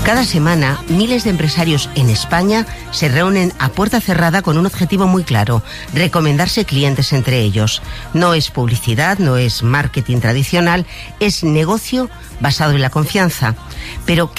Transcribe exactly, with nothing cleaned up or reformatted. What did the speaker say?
Cada semana, miles de empresarios en España se reúnen a puerta cerrada con un objetivo muy claro: recomendarse clientes entre ellos. No es publicidad, no es marketing tradicional, es negocio basado en la confianza. Pero